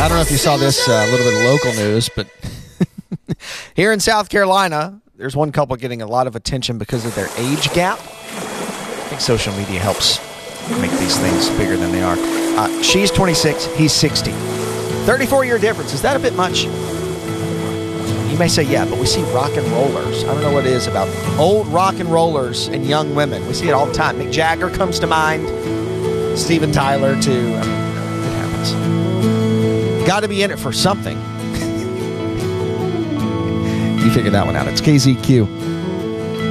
I don't know if you saw this a little bit of local news, but here in South Carolina, there's one couple getting a lot of attention because of their age gap. I think social media helps make these things bigger than they are. She's 26, he's 60. 34-year difference. Is that a bit much? You may say, yeah, but we see rock and rollers. I don't know what it is about old rock and rollers and young women. We see it all the time. Mick Jagger comes to mind. Steven Tyler, too. I mean, it happens. Got to be in it for something. You figured that one out. It's KZQ.